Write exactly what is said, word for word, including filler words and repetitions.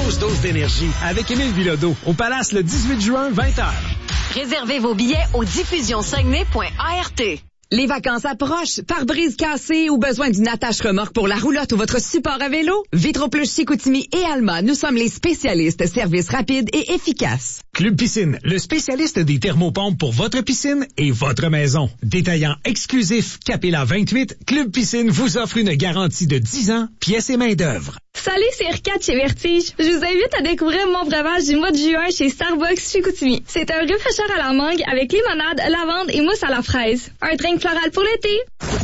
grosse dose d'énergie avec Émile Bilodeau au Palace le dix-huit juin, vingt heures. Réservez vos billets au diffusion saguenay point a r t. Les vacances approchent. Pare-brise cassé ou besoin d'une attache remorque pour la roulotte ou votre support à vélo? Vitroplush Chicoutimi et Alma, nous sommes les spécialistes services rapides et efficaces. Club Piscine, le spécialiste des thermopompes pour votre piscine et votre maison. Détaillant exclusif Capella vingt-huit, Club Piscine vous offre une garantie de dix ans, pièces et main-d'œuvre. Salut, c'est Erika de chez Vertige. Je vous invite à découvrir mon breuvage du mois de juin chez Starbucks Chicoutimi. C'est un rafraîcheur à la mangue avec limonade, lavande et mousse à la fraise. Un drink floral pour l'été.